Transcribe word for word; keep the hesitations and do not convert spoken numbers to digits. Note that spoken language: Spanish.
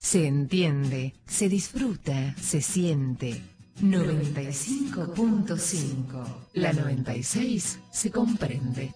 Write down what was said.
Se entiende, se disfruta, se siente. noventa y cinco punto cinco. La noventa y seis se comprende.